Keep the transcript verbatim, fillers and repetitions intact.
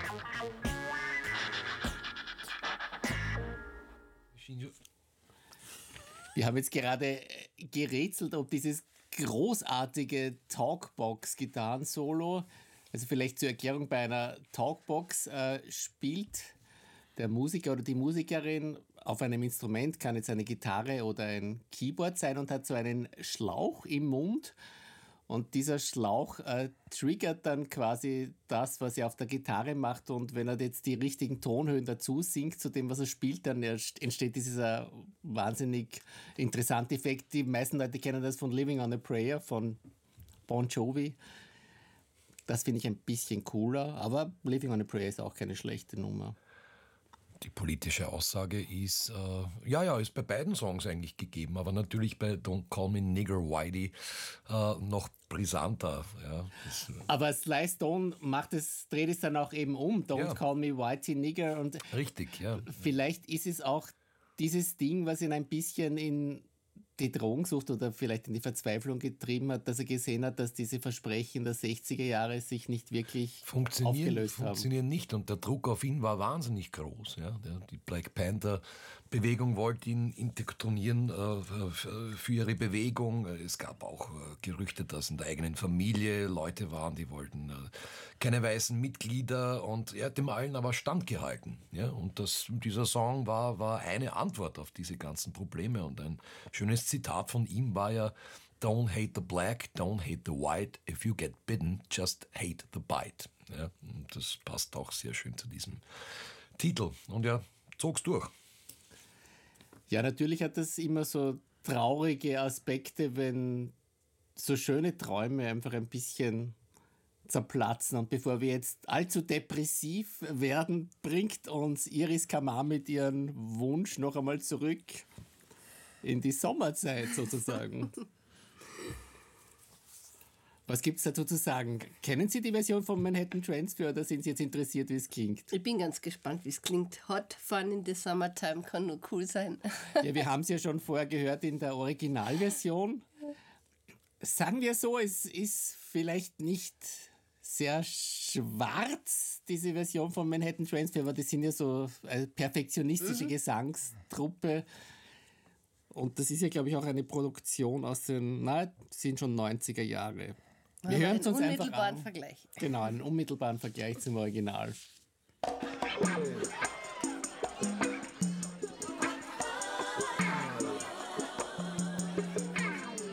Wir haben jetzt gerade gerätselt, ob dieses großartige Talkbox-Gitarren-Solo, also vielleicht zur Erklärung, bei einer Talkbox äh, spielt der Musiker oder die Musikerin auf einem Instrument, kann jetzt eine Gitarre oder ein Keyboard sein, und hat so einen Schlauch im Mund. Und dieser Schlauch äh, triggert dann quasi das, was er auf der Gitarre macht. Und wenn er jetzt die richtigen Tonhöhen dazu singt, zu dem, was er spielt, dann entsteht dieser wahnsinnig interessante Effekt. Die meisten Leute kennen das von Living on a Prayer von Bon Jovi. Das finde ich ein bisschen cooler, aber Living on a Prayer ist auch keine schlechte Nummer. Die politische Aussage ist, äh, ja, ja, ist bei beiden Songs eigentlich gegeben, aber natürlich bei Don't Call Me Nigger Whitey äh, noch brisanter. Ja. Das, aber Sly Stone macht es, dreht es dann auch eben um, Don't ja. Call Me Whitey Nigger. Und richtig, ja. Vielleicht ist es auch dieses Ding, was ihn ein bisschen in die Drogensucht oder vielleicht in die Verzweiflung getrieben hat, dass er gesehen hat, dass diese Versprechen der sechziger Jahre sich nicht wirklich funktionieren, aufgelöst haben. Funktionieren nicht, und der Druck auf ihn war wahnsinnig groß. Ja. Die Black Panther-Bewegung wollte ihn indoktrinieren äh, für ihre Bewegung. Es gab auch äh, Gerüchte, dass in der eigenen Familie Leute waren, die wollten äh, keine weißen Mitglieder, und er hat dem allen aber standgehalten. Ja. Und das, dieser Song war, war eine Antwort auf diese ganzen Probleme, und ein schönes Zitat von ihm war ja: Don't hate the black, don't hate the white. If you get bitten, just hate the bite. Ja, und das passt auch sehr schön zu diesem Titel. Und ja, zog's durch. Ja, natürlich hat das immer so traurige Aspekte, wenn so schöne Träume einfach ein bisschen zerplatzen. Und bevor wir jetzt allzu depressiv werden, bringt uns Iris Kamar mit ihrem Wunsch noch einmal zurück in die Sommerzeit sozusagen. Was gibt es dazu zu sagen? Kennen Sie die Version von Manhattan Transfer oder sind Sie jetzt interessiert, wie es klingt? Ich bin ganz gespannt, wie es klingt. Hot Fun in the Summertime kann nur cool sein. Ja, wir haben es ja schon vorher gehört in der Originalversion. Sagen wir so, es ist vielleicht nicht sehr schwarz, diese Version von Manhattan Transfer, aber das sind ja so eine perfektionistische mhm. Gesangstruppe. Und das ist ja, glaube ich, auch eine Produktion aus den, na, sind schon neunziger Jahre. Wir hören es uns einfach an. Einen unmittelbaren Vergleich. Genau, einen unmittelbaren Vergleich zum Original.